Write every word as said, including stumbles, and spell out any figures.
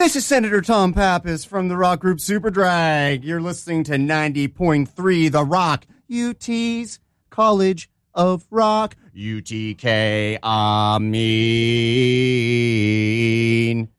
This is Senator Tom Pappas from the rock group Superdrag. You're listening to ninety point three The Rock, U T's College of Rock. U T K, I mean.